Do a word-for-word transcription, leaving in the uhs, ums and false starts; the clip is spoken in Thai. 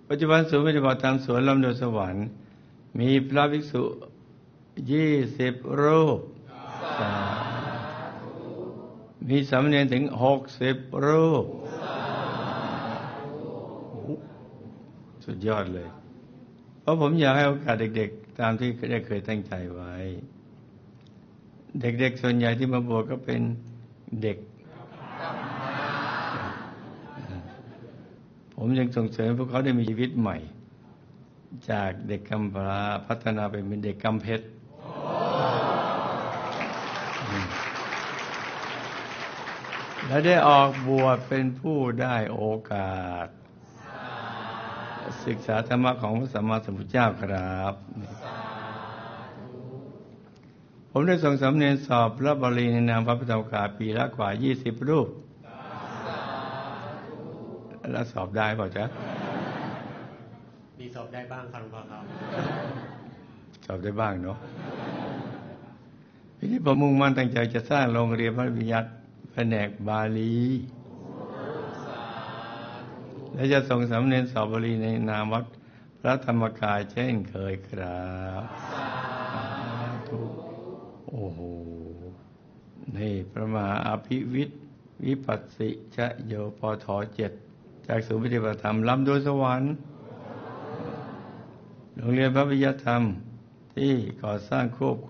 ปัจจุบันศูนย์ปฏิบัติธรรมสวนลำดวนสวรรค์มีพระภิกษุยี่สิบรูปมีสามเณรถึงหกสิบรูปสุดยอดเลยเพราะผมอยากให้โอกาสเด็กๆตามที่ได้เคยตั้งใจไว้เด็กๆส่วนใหญ่ที่มาบวชก็เป็นเด็กผมยังส่งเสริมพวกเขาได้มีชีวิตใหม่จากเด็กกำพร้าพัฒนาไปเป็นเด็กกำเพชรและได้ออกบวชเป็นผู้ได้โอกาสศึกษาธรรมะของพระสัมมาสัมพุทธเจ้าครับผมได้ส่งสามเณรสอบพระบาลีในนามพระพุทธเจ้าปีละกว่ายี่สิบรูปแล้วสอบได้เปล่าจ๊ะมีสอบได้บ้างครับหลวงพ่อครับสอบได้บ้างเนาะทีนี้ผมมุ่งมั่นตั้งใจจะสร้างโรงเรียนพระวิญญัติแผนกบาลีและจะส่งสามเณรสอบบาลีในนามวัดพระธรรมกายเช่นเคยครับโอ้โหนี่พระมหาอภิวิทย์วิปัสสิชโยปทเจ็ดจากศูนย์ปฏิบัติธรรมลำดวนสวรรค์โรงเรียนพระวิทยธรรมที่ก่อสร้างควบ